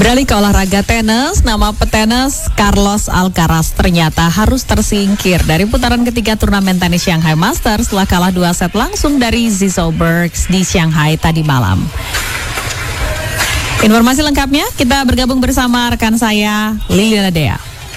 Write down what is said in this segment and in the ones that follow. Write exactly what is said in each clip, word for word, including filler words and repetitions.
Beralih ke olahraga tenis, nama petenis Carlos Alcaraz ternyata harus tersingkir dari putaran ketiga turnamen tenis Shanghai Masters setelah kalah dua set langsung dari Zizo Bergs di Shanghai tadi malam. Informasi lengkapnya kita bergabung bersama rekan saya Liliana Dea.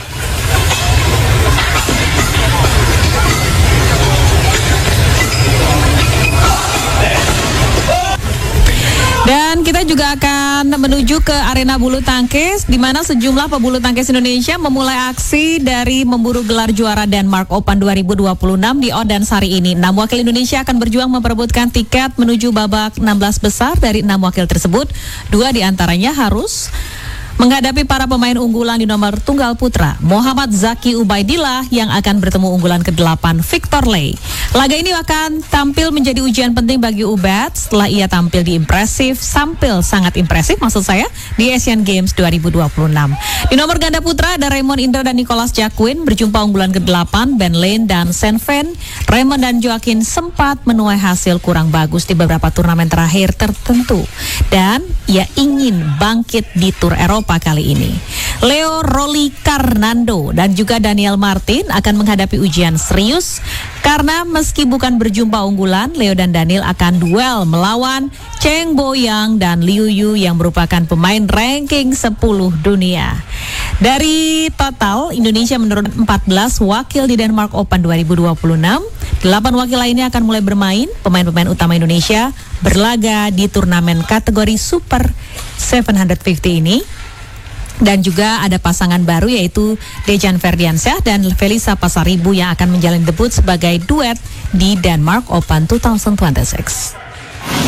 Dan kita juga akan menuju ke arena bulu tangkis di mana sejumlah pebulu tangkis Indonesia memulai aksi dari memburu gelar juara Denmark Open dua ribu dua puluh enam di Odansari ini. Enam wakil Indonesia akan berjuang memperebutkan tiket menuju babak enam belas besar. Dari enam wakil tersebut, dua diantaranya harus menghadapi para pemain unggulan di nomor tunggal putra, Muhammad Zaki Ubaidillah yang akan bertemu unggulan kedelapan Victor Lei. Laga ini akan tampil menjadi ujian penting bagi Ubed setelah ia tampil di impresif, tampil sangat impresif maksud saya di Asian Games dua ribu dua puluh enam. Di nomor ganda putra ada Raymond Indra dan Nicholas Jacquin berjumpa unggulan kedelapan Ben Lane dan Senven. Raymond dan Joaquin sempat menuai hasil kurang bagus di beberapa turnamen terakhir tertentu dan ia ingin bangkit di Tour Eropa kali ini. Leo Rolly Carnando dan juga Daniel Martin akan menghadapi ujian serius karena meski bukan berjumpa unggulan, Leo dan Daniel akan duel melawan Cheng Boyang dan Liu Yu yang merupakan pemain ranking sepuluh dunia. Dari total, Indonesia menurunkan empat belas wakil di Denmark Open dua ribu dua puluh enam. delapan wakil lainnya akan mulai bermain. Pemain-pemain utama Indonesia berlaga di turnamen kategori Super tujuh lima puluh ini. Dan juga ada pasangan baru yaitu Dejan Ferdiansyah dan Felisa Pasaribu yang akan menjalani debut sebagai duet di Denmark Open dua ribu dua puluh enam.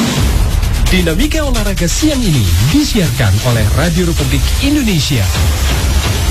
Dinamika olahraga siang ini disiarkan oleh Radio Republik Indonesia.